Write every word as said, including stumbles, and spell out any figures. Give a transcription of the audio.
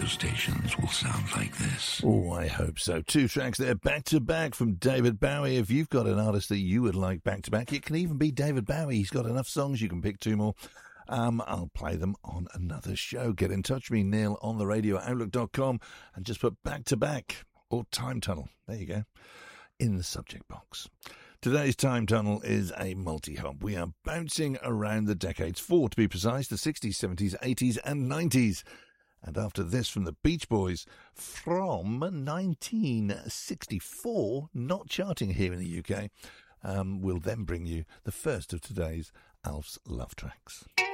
stations will sound like this. Oh, I hope so. Two tracks there, back-to-back from David Bowie. If you've got an artist that you would like back-to-back, it can even be David Bowie. He's got enough songs, you can pick two more. Um, I'll play them on another show. Get in touch with me, Neil, on the radio at outlook dot com, and just put back-to-back or Time Tunnel. There you go. In the subject box. Today's Time Tunnel is a multi-hop. We are bouncing around the decades, four to be precise, the sixties, seventies, eighties and nineties. And after this, from the Beach Boys, from nineteen sixty-four, not charting here in the U K, um, we'll then bring you the first of today's Alf's Love Tracks.